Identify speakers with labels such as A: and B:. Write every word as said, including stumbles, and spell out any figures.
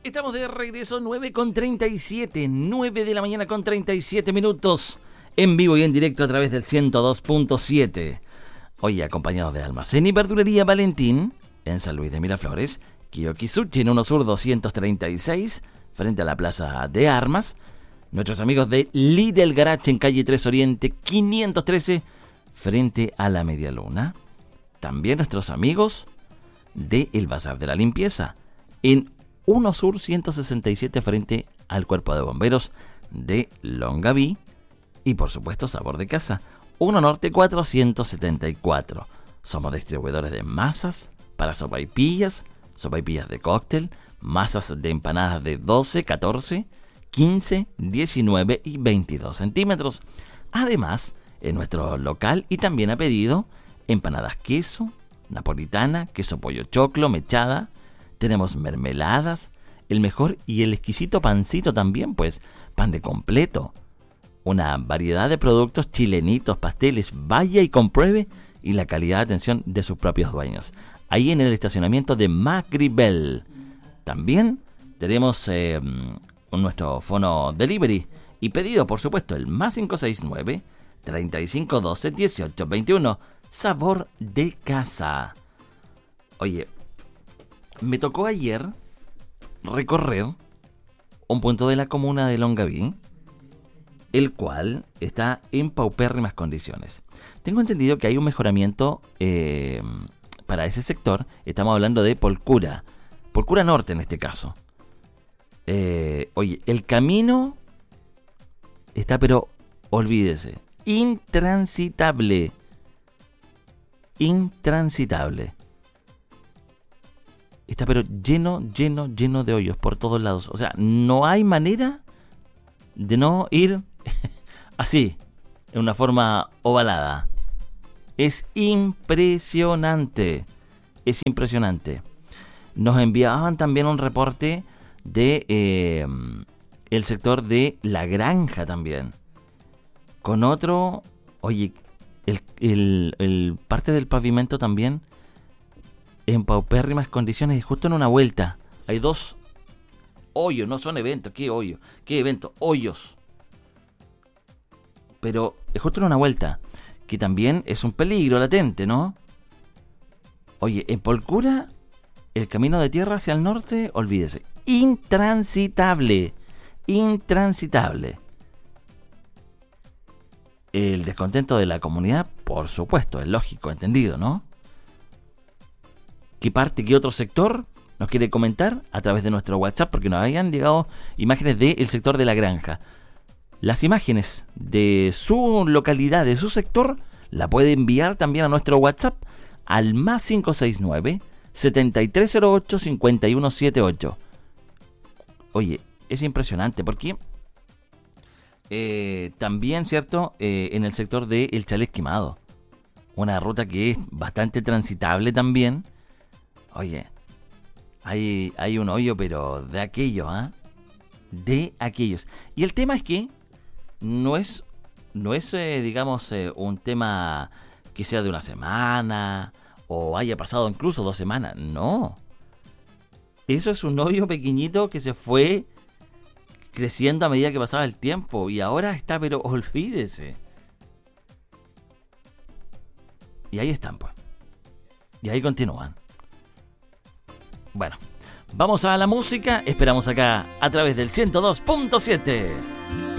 A: Estamos de regreso, nueve con treinta y siete, nueve de la mañana con treinta y siete minutos, en vivo y en directo a través del ciento dos punto siete. Hoy acompañados de Almacén y Verdulería Valentín, en San Luis de Miraflores, Kiyokizuchi en Uno Sur doscientos treinta y seis, frente a la Plaza de Armas. Nuestros amigos de Lidl Garage en calle tres Oriente quinientos trece, frente a la Media Luna. También nuestros amigos de El Bazar de la Limpieza, en Uno Sur ciento sesenta y siete, frente al Cuerpo de Bomberos de Longaví. Y por supuesto, Sabor de Casa, Uno Norte cuatrocientos setenta y cuatro. Somos distribuidores de masas para sopaipillas, sopaipillas de cóctel, masas de empanadas de doce, catorce, quince, diecinueve y veintidós centímetros. Además, en nuestro local y también a pedido, empanadas queso, napolitana, queso pollo choclo, mechada. Tenemos mermeladas, el mejor y el exquisito pancito también, pues, pan de completo. Una variedad de productos chilenitos, pasteles, vaya y compruebe, y la calidad de atención de sus propios dueños. Ahí en el estacionamiento de Macribel. También tenemos eh, nuestro fono delivery y pedido, por supuesto, el más cinco seis nueve, treinta y cinco doce, dieciocho veintiuno. Sabor de Casa. Oye, me tocó ayer recorrer un punto de la comuna de Longaví, el cual está en paupérrimas condiciones. Tengo entendido que hay un mejoramiento eh, para ese sector. Estamos hablando de Polcura, Polcura Norte en este caso. Eh, oye, el camino está, pero olvídese, intransitable. Intransitable. Está pero lleno, lleno, lleno de hoyos por todos lados. O sea, no hay manera de no ir así, en una forma ovalada. Es impresionante. Es impresionante. Nos enviaban también un reporte de eh, el sector de La Granja también. Con otro, oye, el, el, el parte del pavimento también en paupérrimas condiciones, y justo en una vuelta hay dos hoyos, no son eventos, ¿qué hoyo? ¿Qué evento? Hoyos. Pero es justo en una vuelta, que también es un peligro latente, ¿no? Oye, en Polcura, el camino de tierra hacia el norte, olvídese, intransitable, intransitable. El descontento de la comunidad, por supuesto, es lógico, entendido, ¿no? ¿Qué parte, qué otro sector nos quiere comentar a través de nuestro WhatsApp? Porque nos habían llegado imágenes del sector de La Granja. Las imágenes de su localidad, de su sector, la puede enviar también a nuestro WhatsApp al más cinco seis nueve, setenta y tres cero ocho, cincuenta y uno setenta y ocho. Oye, es impresionante porque eh, también, ¿cierto? Eh, en el sector de El Chalet Quemado, una ruta que es bastante transitable también. Oye, hay, hay un hoyo, pero de aquello, ¿ah? ¿eh? De aquellos. Y el tema es que no es, no es eh, digamos, eh, un tema que sea de una semana o haya pasado incluso dos semanas. No. Eso es un hoyo pequeñito que se fue creciendo a medida que pasaba el tiempo. Y ahora está, pero olvídese. Y ahí están, pues. Y ahí continúan. Bueno, vamos a la música. Esperamos acá a través del ciento dos punto siete.